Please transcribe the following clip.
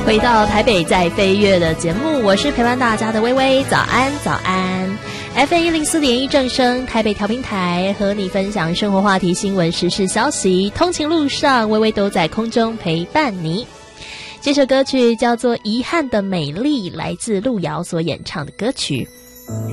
回到台北在飞跃的节目，我是陪伴大家的微微，早安早安。FM104.1正声台北调频台，和你分享生活话题、新闻、时事消息。通勤路上，微微都在空中陪伴你。这首歌曲叫做《遗憾的美丽》，来自路遥所演唱的歌曲。